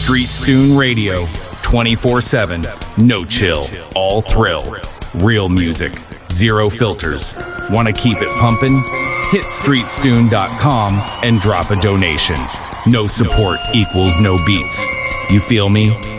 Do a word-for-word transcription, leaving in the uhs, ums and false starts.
Street Stoon Radio, twenty-four seven, no chill, all thrill. Real music, zero filters. Want to keep it pumping? Hit street stoon dot com and drop a donation. No support equals no beats. You feel me?